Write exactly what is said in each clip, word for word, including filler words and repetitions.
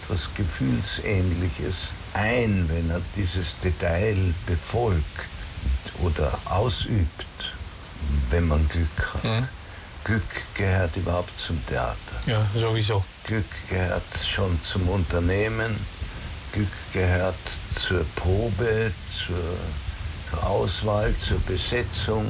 etwas Gefühlsähnliches ein, wenn er dieses Detail befolgt oder ausübt, wenn man Glück hat. Mhm. Glück gehört überhaupt zum Theater. Ja, sowieso. Glück gehört schon zum Unternehmen. Glück gehört zur Probe, zur Auswahl, zur Besetzung,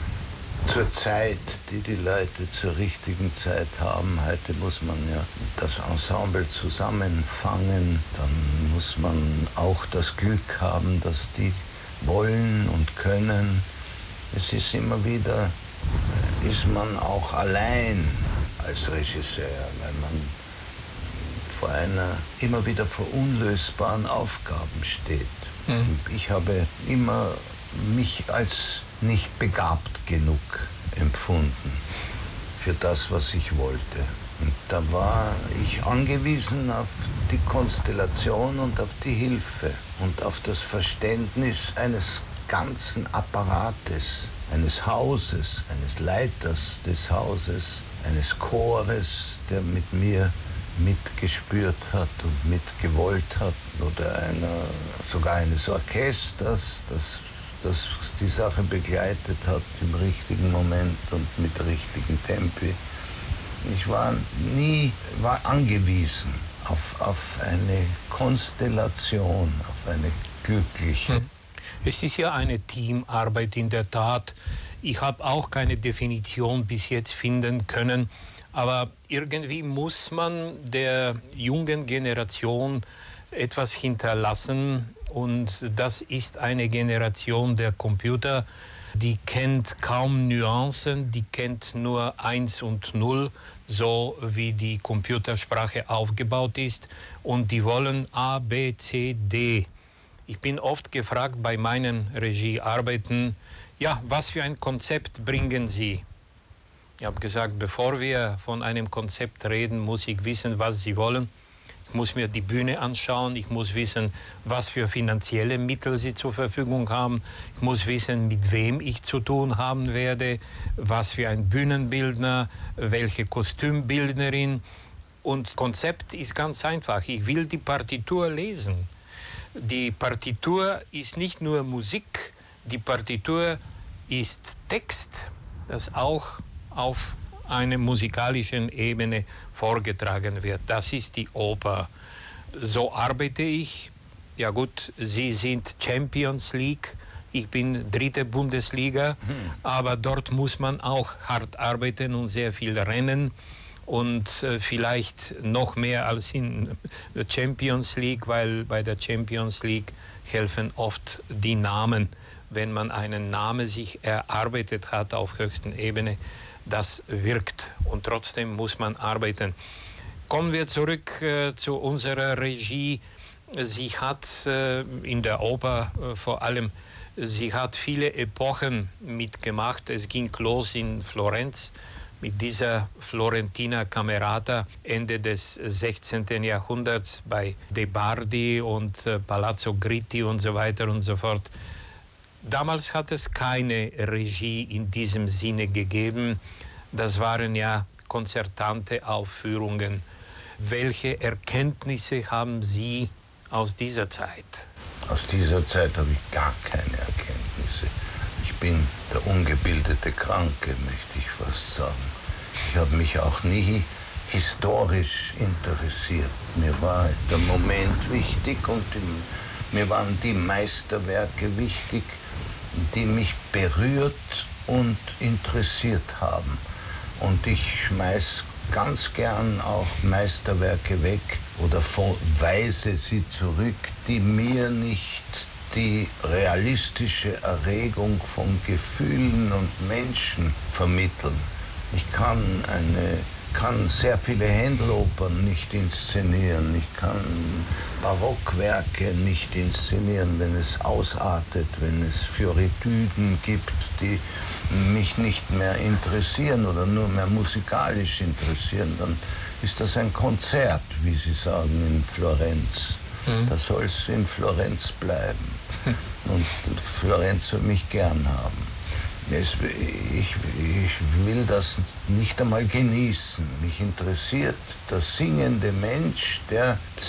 zur Zeit, die die Leute zur richtigen Zeit haben. Heute muss man ja das Ensemble zusammenfangen. Dann muss man auch das Glück haben, dass die wollen und können. Es ist immer wieder, ist man auch allein als Regisseur, weil man vor einer immer wieder vor unlösbaren Aufgaben steht. Mhm. Ich habe immer mich als nicht begabt genug empfunden für das, was ich wollte. Und da war ich angewiesen auf die Konstellation und auf die Hilfe und auf das Verständnis eines ganzen Apparates, eines Hauses, eines Leiters des Hauses, eines Chores, der mit mir mitgespürt hat und mitgewollt hat, oder einer, sogar eines Orchesters, das, das die Sache begleitet hat im richtigen Moment und mit richtigen Tempi. Ich war nie war angewiesen auf, auf eine Konstellation, auf eine glückliche. Es ist ja eine Teamarbeit in der Tat. Ich habe auch keine Definition bis jetzt finden können. Aber irgendwie muss man der jungen Generation etwas hinterlassen. Und das ist eine Generation der Computer, die kennt kaum Nuancen, die kennt nur eins und null, so wie die Computersprache aufgebaut ist. Und die wollen A, B, C, D. Ich bin oft gefragt bei meinen Regiearbeiten, ja, was für ein Konzept bringen Sie? Ich habe gesagt, bevor wir von einem Konzept reden, muss ich wissen, was Sie wollen. Ich muss mir die Bühne anschauen, ich muss wissen, was für finanzielle Mittel Sie zur Verfügung haben. Ich muss wissen, mit wem ich zu tun haben werde, was für ein Bühnenbildner, welche Kostümbildnerin. Und Konzept ist ganz einfach. Ich will die Partitur lesen. Die Partitur ist nicht nur Musik, die Partitur ist Text, das auch auf einer musikalischen Ebene vorgetragen wird. Das ist die Oper. So arbeite ich. Ja gut, Sie sind Champions League, ich bin dritte Bundesliga, hm. aber dort muss man auch hart arbeiten und sehr viel rennen. Und äh, vielleicht noch mehr als in der Champions League, weil bei der Champions League helfen oft die Namen. Wenn man einen Namen sich erarbeitet hat auf höchster Ebene, das wirkt und trotzdem muss man arbeiten. Kommen wir zurück äh, zu unserer Regie. Sie hat äh, in der Oper äh, vor allem, sie hat viele Epochen mitgemacht. Es ging los in Florenz mit dieser Florentina Camerata Ende des sechzehnten. Jahrhunderts bei De Bardi und äh, Palazzo Gritti und so weiter und so fort. Damals hat es keine Regie in diesem Sinne gegeben. Das waren ja konzertante Aufführungen. Welche Erkenntnisse haben Sie aus dieser Zeit? Aus dieser Zeit habe ich gar keine Erkenntnisse. Ich bin der ungebildete Kranke, möchte ich fast sagen. Ich habe mich auch nie historisch interessiert. Mir war der Moment wichtig und die, mir waren die Meisterwerke wichtig, die mich berührt und interessiert haben. Und ich schmeiß ganz gern auch Meisterwerke weg oder weise sie zurück, die mir nicht die realistische Erregung von Gefühlen und Menschen vermitteln. Ich kann eine kann sehr viele Händelopern nicht inszenieren. Ich kann Barockwerke nicht inszenieren, wenn es ausartet, wenn es Fioritüden gibt, die mich nicht mehr interessieren oder nur mehr musikalisch interessieren. Dann ist das ein Konzert, wie Sie sagen, in Florenz. Mhm. Da soll es in Florenz bleiben. Und Florenz soll mich gern haben. Es, ich, ich will das nicht einmal genießen. Mich interessiert der singende Mensch, der